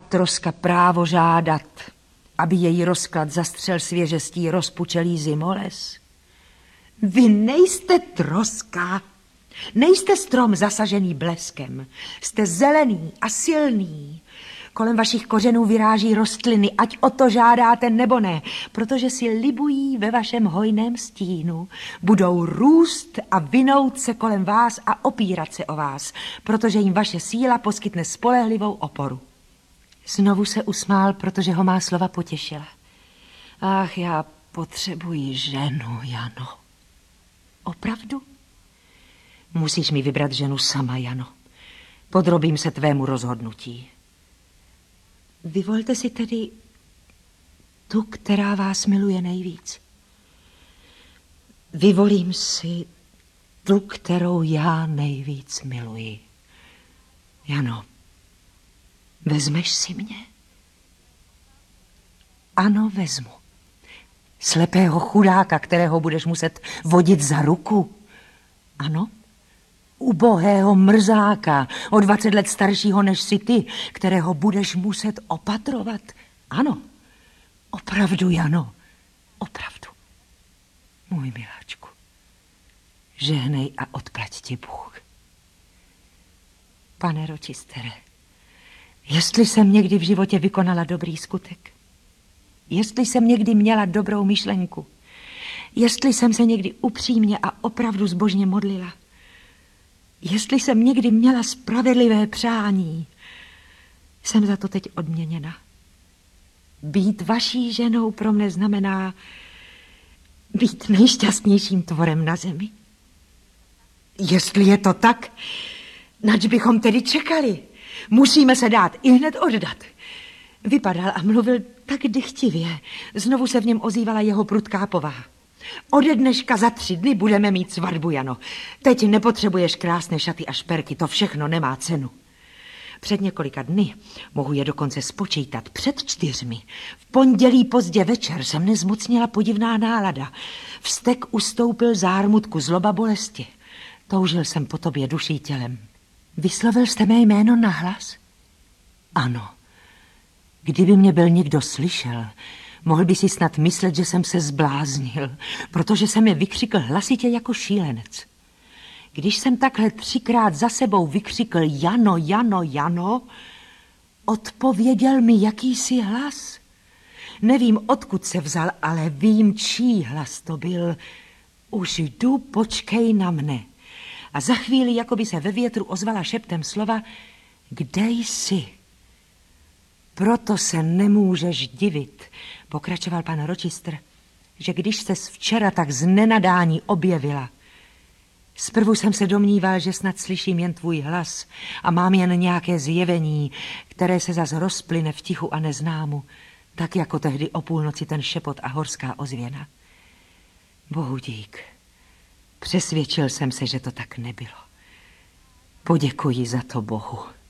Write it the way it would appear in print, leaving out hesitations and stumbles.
troska právo žádat, aby její rozklad zastřel svěžestí rozpučelý zimoles? Vy nejste troska, nejste strom zasažený bleskem, jste zelený a silný. Kolem vašich kořenů vyráží rostliny, ať o to žádáte nebo ne, protože si libují ve vašem hojném stínu. Budou růst a vinout se kolem vás a opírat se o vás, protože jim vaše síla poskytne spolehlivou oporu. Znovu se usmál, protože ho má slova potěšila. Ach, já potřebuji ženu, Jano. Opravdu? Musíš mi vybrat ženu sama, Jano. Podrobím se tvému rozhodnutí. Vyvolte si tedy tu, která vás miluje nejvíc. Vyvolím si tu, kterou já nejvíc miluji. Jano, vezmeš si mě? Ano, vezmu. Slepého chudáka, kterého budeš muset vodit za ruku. Ano? Ubohého mrzáka, o 20 let staršího než si ty, kterého budeš muset opatrovat. Ano, opravdu, Jano, opravdu. Můj miláčku, žehnej a odplať ti Bůh. Pane Rochestere, jestli jsem někdy v životě vykonala dobrý skutek, jestli jsem někdy měla dobrou myšlenku, jestli jsem se někdy upřímně a opravdu zbožně modlila, jestli jsem někdy měla spravedlivé přání, jsem za to teď odměněna. Být vaší ženou pro mne znamená být nejšťastnějším tvorem na zemi. Jestli je to tak, nač bychom tedy čekali? Musíme se dát i hned oddat. Vypadal a mluvil tak dychtivě. Znovu se v něm ozývala jeho prudká povaha. Ode dneška za 3 dny budeme mít svatbu, Jano. Teď nepotřebuješ krásné šaty a šperky, to všechno nemá cenu. Před několika dny, mohu je dokonce spočítat, před 4, v pondělí pozdě večer se mne zmocnila podivná nálada. Vztek ustoupil zármutku, zloba bolesti. Toužil jsem po tobě duší tělem. Vyslovil jste mé jméno nahlas? Ano. Kdyby mě byl někdo slyšel, mohl by si snad myslet, že jsem se zbláznil, protože jsem je vykřikl hlasitě jako šílenec. Když jsem takhle 3krát za sebou vykřikl Jano, Jano, Jano, odpověděl mi jakýsi hlas. Nevím, odkud se vzal, ale vím, čí hlas to byl. Už jdu, počkej na mne. A za chvíli, jako by se ve větru ozvala šeptem slova, kde jsi? Proto se nemůžeš divit, pokračoval pan Rochester, že když ses včera tak z nenadání objevila. Zprvu jsem se domníval, že snad slyším jen tvůj hlas a mám jen nějaké zjevení, které se zas rozplyne v tichu a neznámu, tak jako tehdy o půlnoci ten šepot a horská ozvěna. Bohu dík, přesvědčil jsem se, že to tak nebylo. Poděkuji za to Bohu.